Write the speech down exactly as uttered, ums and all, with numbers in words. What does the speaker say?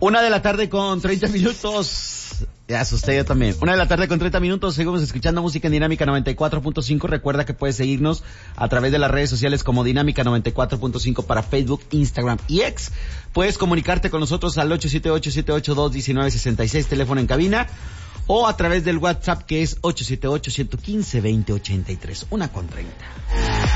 Una de la tarde con treinta minutos. Ya asusté yo también. Una de la tarde con treinta minutos. Seguimos escuchando música en Dinámica noventa y cuatro punto cinco. Recuerda que puedes seguirnos a través de las redes sociales como Dinámica noventa y cuatro punto cinco para Facebook, Instagram y X. Puedes comunicarte con nosotros al ocho siete ocho, siete ocho dos, uno nueve seis seis, teléfono en cabina, o a través del WhatsApp que es ocho siete ocho, uno uno cinco, dos cero ocho tres. Una con treinta.